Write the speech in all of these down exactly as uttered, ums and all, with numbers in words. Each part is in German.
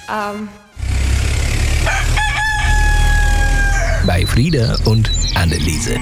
Ähm... Bei Frieda und Anneliese.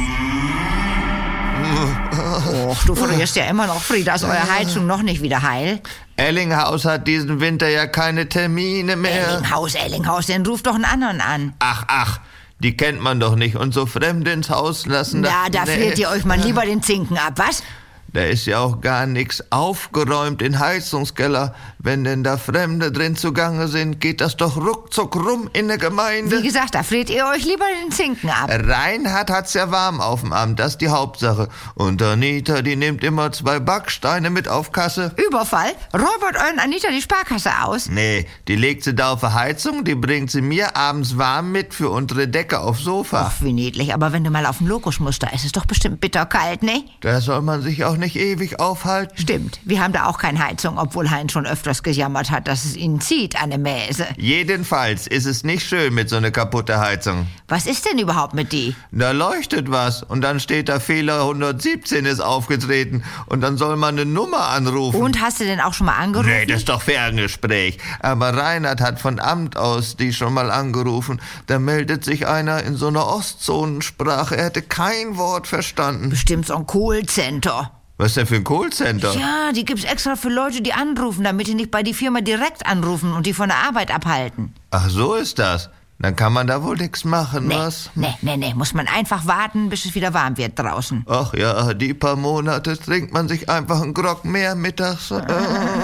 Och, du frierst ja immer noch, Frieda. Ist eure Heizung noch nicht wieder heil? Ellinghaus hat diesen Winter ja keine Termine mehr. Ellinghaus, Ellinghaus, den ruft doch einen anderen an. Ach, ach, die kennt man doch nicht. Und so Fremde ins Haus lassen. Na, da nee. friert ihr euch mal lieber den Zinken ab, was? Da ist ja auch gar nichts aufgeräumt in Heizungskeller. Wenn denn da Fremde drin zugange sind, geht das doch ruckzuck rum in der Gemeinde. Wie gesagt, da friert ihr euch lieber den Zinken ab. Reinhard hat's ja warm auf dem Amt, das ist die Hauptsache. Und Anita, die nimmt immer zwei Backsteine mit auf Kasse. Überfall? Räubert euren Anita die Sparkasse aus? Nee, die legt sie da auf die Heizung, die bringt sie mir abends warm mit für unsere Decke aufs Sofa. Ach, wie niedlich. Aber wenn du mal auf dem Lokus musst, da ist es doch bestimmt bitterkalt, ne? Da soll man sich auch nicht ewig aufhalten. Stimmt, wir haben da auch keine Heizung, obwohl Heinz schon öfters gejammert hat, dass es ihn zieht an der Mäse. Jedenfalls ist es nicht schön mit so einer kaputten Heizung. Was ist denn überhaupt mit die? Da leuchtet was und dann steht da Fehler hundertsiebzehn ist aufgetreten und dann soll man eine Nummer anrufen. Und hast du denn auch schon mal angerufen? Nee, das ist doch Ferngespräch. Aber Reinhard hat von Amt aus die schon mal angerufen. Da meldet sich einer in so einer Ostzonensprache. Er hätte kein Wort verstanden. Bestimmt so ein Callcenter. Was ist denn für ein Callcenter? Ja, die gibt's extra für Leute, die anrufen, damit die nicht bei die Firma direkt anrufen und die von der Arbeit abhalten. Ach, so ist das. Dann kann man da wohl nichts machen, nee, was? Nee, nee, nee, muss man einfach warten, bis es wieder warm wird draußen. Ach ja, die paar Monate trinkt man sich einfach einen Grog mehr mittags.